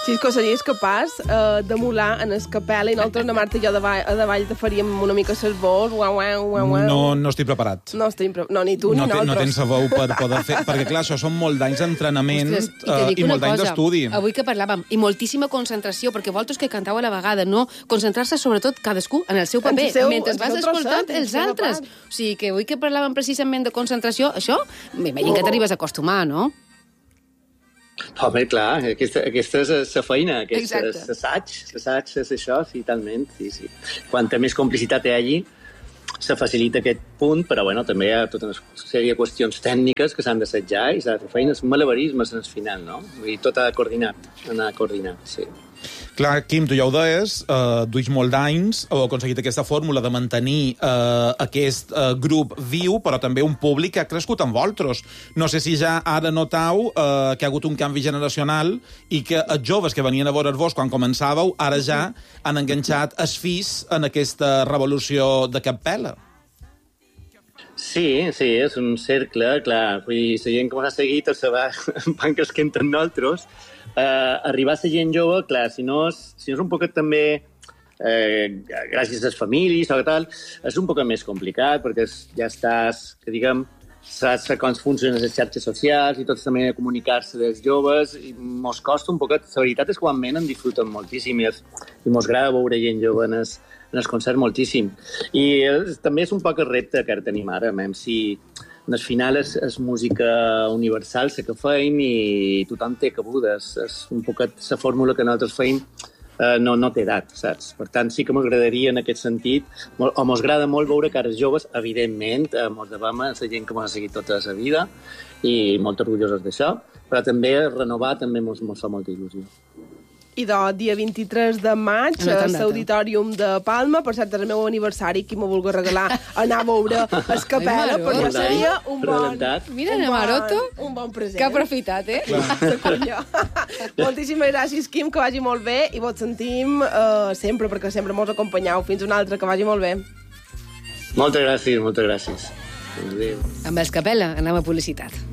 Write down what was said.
Si és que series capaç d'emular en escapela i nosaltres, na Marta i jo, de davall te faríem una mica ses veus, No estic preparat. No, ni tu ni nosaltres. No tens la veu per poder fer... Perquè, clar, això són molts d'anys d'entrenament i molt d'anys d'estudi. Avui que parlàvem, i moltíssima concentració, perquè vosaltres que cantau a la vegada, no? Concentrar-se sobretot cadascú en el seu paper, mentre vas escoltant els altres. O sigui, que avui que parlàvem precisament de concentració, això, m'imagino que t'arribes a acostumar, no? Home, clar, aquesta és la feina, l'assaig és això, sí, talment, sí. Quanta més complicitat hi hagi, se facilita aquest punt, però bueno, també hi ha tota una sèrie de qüestions tècniques que s'han d'assetjar i s'ha de fer feines, malabarismes en el final, no? Vull dir, tot ha anar coordinat, sí. Clar, Quim, tu ja ho deies, duix molt d'anys, heu aconseguit aquesta fórmula de mantenir aquest grup viu, però també un públic que ha crescut amb vosaltres. No sé si ja ara notau que hi ha hagut un canvi generacional i que els joves que venien a veure's-vos quan començàveu, ara ja han enganxat els fills en aquesta revolució de Capella. Sí, és un cercle, clar. Vull dir, la gent que m'ha seguit van cresquent amb nosaltres. Arribar a la gent jove, clar, si no és un poquet també gràcies a les famílies o tal, és un poquet més complicat, perquè ja estàs, que diguem, saps com funcionen les xarxes socials i tots també a comunicar-se dels joves, i mos costa un poquet. La veritat és que quan venen disfruten moltíssim i mos agrada veure gent jove en el concert moltíssim. I també és un poc el repte que ara tenim ara, si al final és música universal, la que feim, i tothom té cabuda. És un poquet la fórmula que nosaltres feim no té edat, saps? Per tant, sí que m'agradaria en aquest sentit, o m'agrada molt veure que ara els joves, evidentment, mos devem a la gent que m'ha seguit tota la vida, i molt orgullosos d'això, però també renovar també mos fa molta il·lusió. I dia 23 de maig, a l'Auditorium de Palma, per cert, és el meu aniversari, qui m'ho vulgui regalar, anar a veure Escapela, però seria un bon... Mira, Maroto, un bon present. que ha aprofitat, eh? Moltíssimes gràcies, Quim, que vagi molt bé, i vos sentim sempre, perquè sempre mos acompanyeu. Fins una altra, que vagi molt bé. Moltes gràcies. Adéu. Amb Escapela anem a publicitat.